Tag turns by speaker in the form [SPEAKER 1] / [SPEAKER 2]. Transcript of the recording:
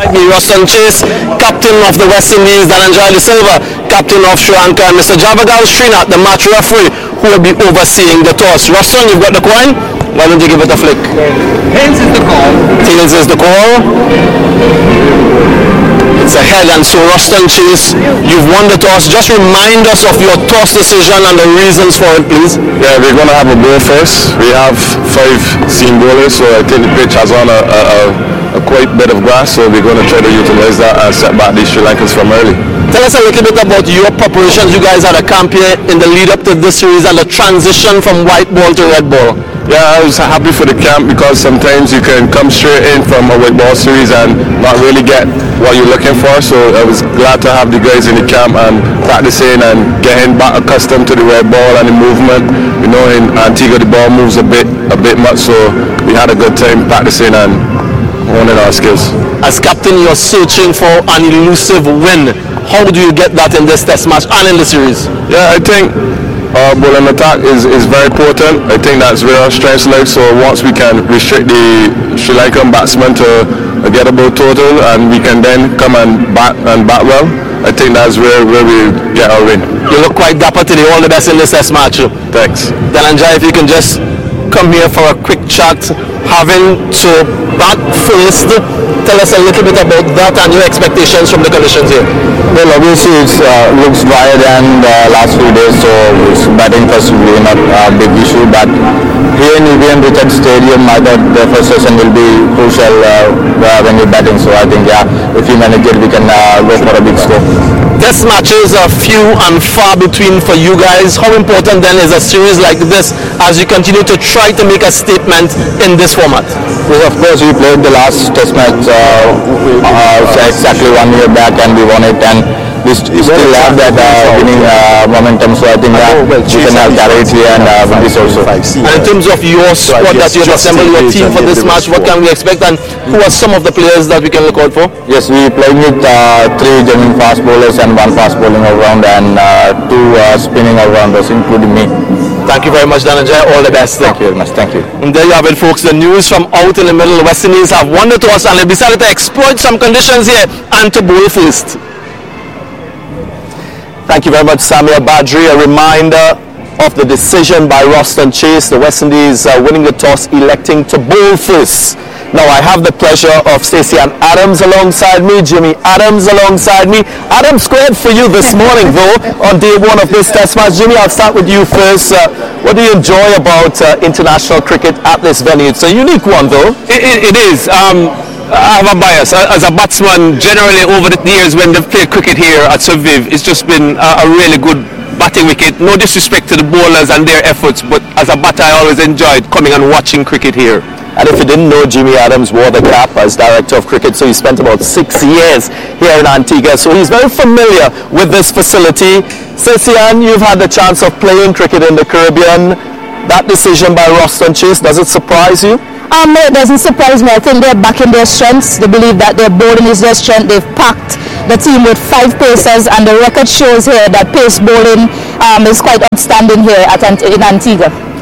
[SPEAKER 1] alongside me, Ruston Chase, captain of the West Indies, Dhananjay De Silva, captain of Sri Lanka, and Mr. Javagal Srinath, the match referee, who will be overseeing the toss. Ruston, you've got the coin. Why don't you give it a flick?
[SPEAKER 2] Tails is the call.
[SPEAKER 1] Tails is the call. It's a head, and so Ruston Chase, you've won the toss. Just remind us of your toss decision and the reasons for it, please.
[SPEAKER 3] Yeah, we're going to have a ball first. We have 5 seam bowlers, so I think the pitch has on a quite bit of grass, so we're going to try to utilize that and set back these Sri Lankans from early.
[SPEAKER 1] Tell us a little bit about your preparations. You guys had a camp here in the lead up to this series and the transition from white ball to red ball.
[SPEAKER 3] Yeah, I was happy for the camp because sometimes you can come straight in from a white ball series and not really get what you're looking for. So I was glad to have the guys in the camp and practicing and getting back accustomed to the red ball and the movement. You know, in Antigua the ball moves a bit much, so we had a good time practicing and honing our skills.
[SPEAKER 1] As captain, you're searching for an elusive win. How do you get that in this test match and in the series?
[SPEAKER 3] Yeah, I think bowling attack is very important. I think that's where our strengths lie. So once we can restrict the Sri Lankan batsmen to a gettable total, and we can then come and bat well, I think that's where we get our win.
[SPEAKER 1] You look quite dapper today. All the best in this test match.
[SPEAKER 3] Thanks.
[SPEAKER 1] Dhananjay, if you can just come here for a quick chat, having to bat first. Tell us a little bit about that and your expectations from the conditions here.
[SPEAKER 4] Well, obviously it looks drier than the last few days, so batting first will be not a big issue. But here in Evian Richards Stadium, I thought the first session will be crucial when you're batting. So I think, if you manage it, we can go for a big score.
[SPEAKER 1] Test matches are few and far between for you guys. How important then is a series like this as you continue to try to make a statement in this format?
[SPEAKER 4] Well, of course, we played the last test match exactly 1 year back and we won it, and we still have that winning momentum, so I think we can have carry it here and win this also.
[SPEAKER 1] And in terms of your squad that you have assembled, your team for this match, what can we expect and who are some of the players that we can look out for?
[SPEAKER 4] Yes, we playing with 3 genuine fast bowlers and 1 fast bowling all-round and 2 spinning all-rounders, including me.
[SPEAKER 1] Thank you very much, Dhananjay. All the best.
[SPEAKER 4] Thank you very much. Thank you.
[SPEAKER 1] And there you have it, folks. The news from out in the middle. West Indies have won the toss and they decided to exploit some conditions here and to bowl first. Thank you very much, Samir Badri. A reminder of the decision by Ruston Chase. The West Indies winning the toss, electing to bowl first. Now I have the pleasure of Stacey-Ann Adams alongside me, Jimmy Adams alongside me. Adam squared for you this morning though on day 1 of this test match. Jimmy, I'll start with you first. What do you enjoy about international cricket at this venue? It's a unique one though.
[SPEAKER 5] It is. I have a bias. As a batsman, generally over the years when they've played cricket here at Surviv, it's just been a really good batting wicket. No disrespect to the bowlers and their efforts, but as a batter I always enjoyed coming and watching cricket here.
[SPEAKER 1] And if you didn't know, Jimmy Adams wore the cap as director of cricket, so he spent about 6 years here in Antigua, so he's very familiar with this facility. Stacey-Ann, you've had the chance of playing cricket in the Caribbean. That decision by Ruston Chase, does it surprise you?
[SPEAKER 6] No, it doesn't surprise me. I think they're back in their strengths. They believe that their bowling is their strength. They've packed the team with 5 pacers, and the record shows here that pace bowling is quite outstanding here in Antigua.